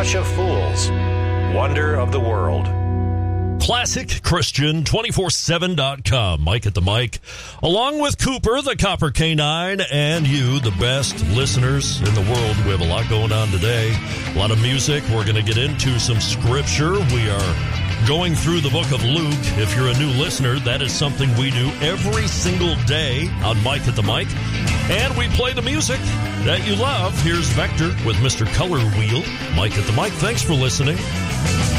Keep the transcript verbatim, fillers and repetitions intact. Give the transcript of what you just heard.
Hush of Fools, Wonder of the World. Classic Christian twenty-four seven dot com. Mike at the mic, along with Cooper, the Copper Canine, and you, the best listeners in the world. We have a lot going on today. A lot of music. We're going to get into some scripture. We are going through the book of Luke. If you're a new listener, that is something we do every single day on Mike at the Mic. And we play the music that you love. Here's Vector with Mister Color Wheel. Mike at the Mic. Thanks for listening.